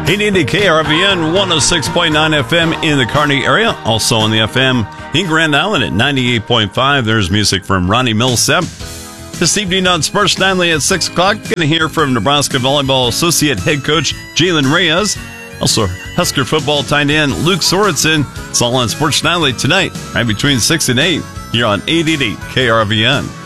880 KRVN 106.9 FM in the Kearney area. Also on the FM in Grand Island at 98.5. There's music from Ronnie Millsap. This evening on Sports Nightly at 6 o'clock, going to hear from Nebraska Volleyball Associate Head Coach Jalen Reyes. Also, Husker football tight end Luke Sorensen. It's all on Sports Nightly tonight, right between 6 and 8, here on 880 KRVN.